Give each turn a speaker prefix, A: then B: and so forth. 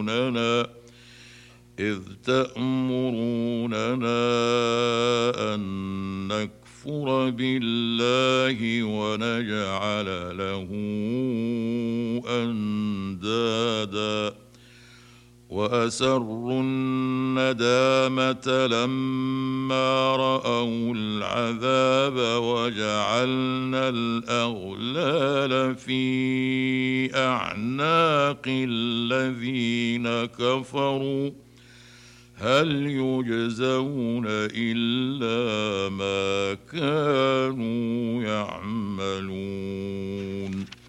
A: تأمروننا أن نكفر بالله ونجعل له أندادا وأسروا الندامة لما رأوا العذاب وجعلنا الأغلال في أعناق الذين كفروا هل يجزون إلا ما كانوا يعملون